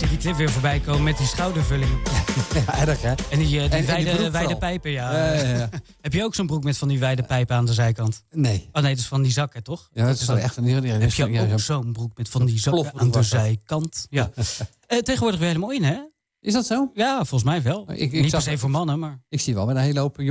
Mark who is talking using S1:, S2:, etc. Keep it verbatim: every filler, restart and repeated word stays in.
S1: zie die clip weer voorbij komen met die schoudervullingen.
S2: Ja, erg hè?
S1: En die, uh, die,
S2: en,
S1: wijde,
S2: en die
S1: wijde pijpen, ja.
S2: Ja, ja, ja.
S1: Heb je ook zo'n broek met van die wijde pijpen aan de zijkant?
S2: Nee.
S1: Oh nee, dat is van die zakken, toch?
S2: Ja, dat is wel echt een heel... Ja,
S1: Heb je
S2: ja,
S1: ook
S2: ja.
S1: zo'n broek met van die zakken
S2: Plofbroek
S1: aan de
S2: was dat.
S1: zijkant? Ja. uh, tegenwoordig weer helemaal in, hè?
S2: Is dat zo?
S1: Ja, volgens mij wel.
S2: Ik, ik
S1: Niet per
S2: zag-
S1: se voor mannen, maar...
S2: Ik zie wel met een hele hoop